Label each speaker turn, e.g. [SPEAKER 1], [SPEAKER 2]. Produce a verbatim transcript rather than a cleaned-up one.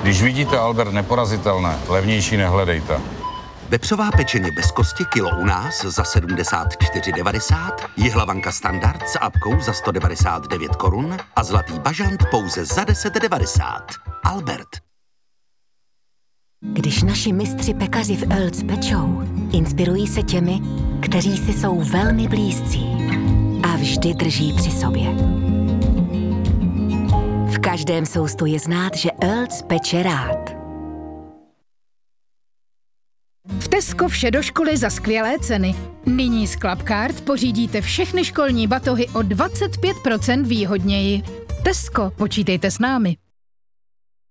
[SPEAKER 1] Když vidíte Albert neporazitelné, levnější nehledejte.
[SPEAKER 2] Vepřová pečeně bez kosti kilo u nás za sedmdesát čtyři devadesát, jihlavanka standard s apkou za sto devadesát devět korun a zlatý bažant pouze za deset devadesát. Albert.
[SPEAKER 3] Když naši mistři pekaři v Earls pečou, inspirují se těmi, kteří si jsou velmi blízcí a vždy drží při sobě. V každém soustu je znát, že Earls peče rád.
[SPEAKER 4] V Tesco vše do školy za skvělé ceny. Nyní z Clubcard pořídíte všechny školní batohy o dvacet pět procent výhodněji. Tesco, počítejte s námi.